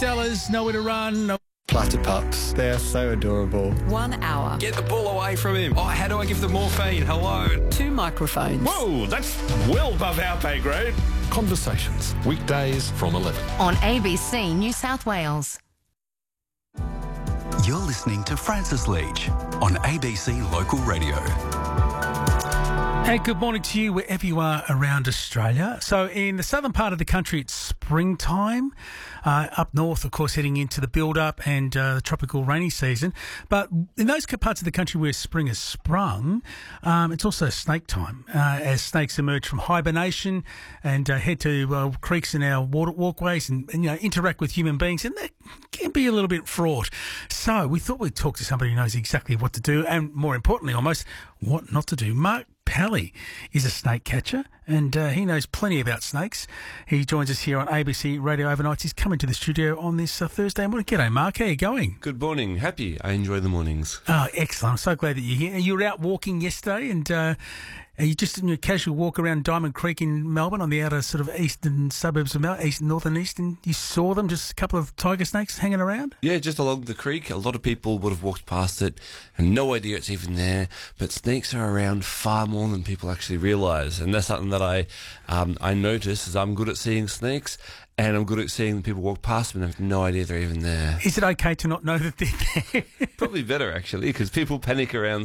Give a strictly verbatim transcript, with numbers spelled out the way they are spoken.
Stellas, Nowhere to Run. No- Platypups, they are so adorable. One hour. Get the ball away from him. Oh, how do I give the morphine? Hello. Two microphones. Whoa, that's well above our pay grade. Conversations, weekdays from eleven. On A B C New South Wales. You're listening to Francis Leach on A B C Local Radio. Hey, good morning to you wherever you are around Australia. So in the southern part of the country, it's springtime. Uh, up north, of course, heading into the build-up and uh, the tropical rainy season. But in those parts of the country where spring has sprung, um, it's also snake time, uh, as snakes emerge from hibernation and uh, head to uh, creeks and our water walkways and, and, you know, interact with human beings. And that can be a little bit fraught. So we thought we'd talk to somebody who knows exactly what to do and, more importantly, almost, what not to do. Mark Pally is a snake catcher and uh, he knows plenty about snakes. He joins us here on A B C Radio Overnights. He's coming to the studio on this uh, Thursday morning. G'day, Mark. How are you going? Good morning. Happy. I enjoy the mornings. Oh, excellent. I'm so glad that you're here. You were out walking yesterday and uh, are you just in your casual walk around Diamond Creek in Melbourne on the outer sort of eastern suburbs of Melbourne, east, north and east, and you saw them, just a couple of tiger snakes hanging around? Yeah, just along the creek. A lot of people would have walked past it and no idea it's even there. But snakes are around far more than people actually realise. And that's something that I um, I notice is I'm good at seeing snakes and I'm good at seeing people walk past them and have no idea they're even there. Is it okay to not know that they're there? Probably better, actually, because people panic around